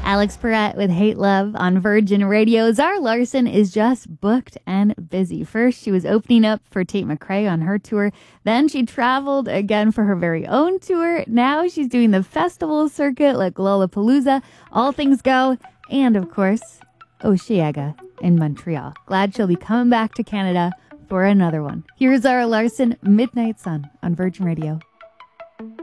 Alex Perrette with Hate Love on Virgin Radio. Zara Larsson is just booked and busy. First, she was opening up for Tate McRae on her tour. Then she traveled again for her very own tour. Now she's doing the festival circuit like Lollapalooza, All Things Go, and of course, Osheaga in Montreal. Glad she'll be coming back to Canada for another one. Here's Zara Larsson, Midnight Sun on Virgin Radio.